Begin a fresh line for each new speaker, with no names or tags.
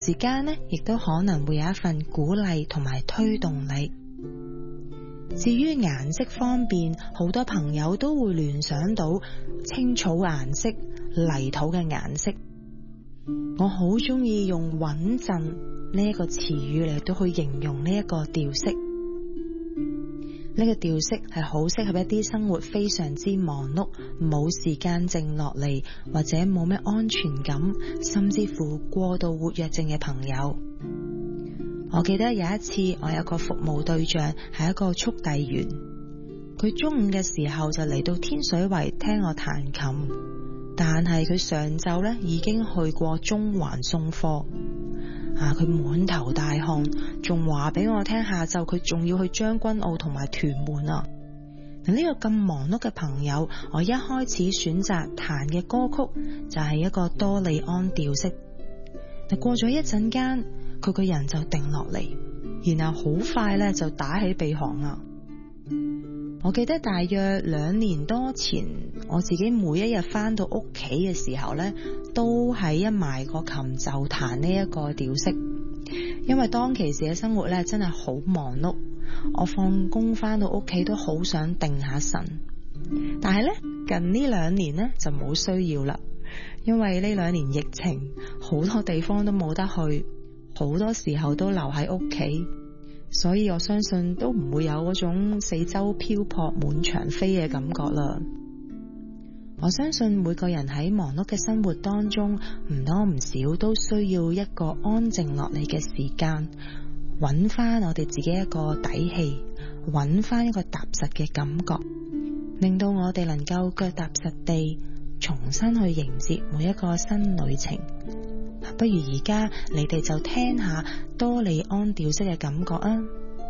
時間呢，亦都可能會有一份鼓勵同埋推動力。至於顏色方面，好多朋友都會聯想到青草顏色、泥土嘅顏色。我好中意用穩陣呢一個詞語嚟到去形容呢一個調色。呢個調色係好適合一啲生活非常之忙碌，冇時間靜落嚟，或者冇咩安全感，甚至乎過度活躍症嘅朋友。我記得有一次，我有個服務對象係一個速遞員，佢中午嘅時候就嚟到天水圍聽我彈琴，但係佢上晝呢已經去過中環送貨。佢滿頭大汗，仲話俾我聽下晝佢仲要去將軍澳同埋屯門啊。呢個咁忙碌嘅朋友，我一開始選擇彈嘅歌曲就係一個多利安調式。過咗一陣間，佢個人就定落嚟，然後好快咧就打起鼻鼾啦。我記得大約2年多前，我自己每一日翻到屋企嘅時候呢，都係一埋個琴就彈呢一個調式，因為當其時嘅生活呢真係好忙碌，我放工翻到屋企都好想定下神。但係呢，近呢2年呢就冇需要啦，因為呢2年疫情，好多地方都冇得去，好多時候都留喺屋企。所以我相信都唔會有嗰種四周漂泊滿場飛嘅感覺啦。我相信每個人喺忙碌嘅生活當中，唔多唔少都需要一個安靜落嚟嘅時間，揾翻我哋自己一個底氣，揾翻一個踏實嘅感覺，令到我哋能夠腳踏實地，重新去迎接每一個新旅程。不如而家你哋就聽下多利安調式嘅感覺啊！